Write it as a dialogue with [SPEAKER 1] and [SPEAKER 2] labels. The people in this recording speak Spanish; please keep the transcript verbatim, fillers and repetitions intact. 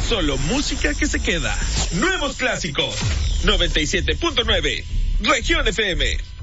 [SPEAKER 1] Solo música que se queda. Nuevos clásicos. noventa y siete punto nueve. Región F M.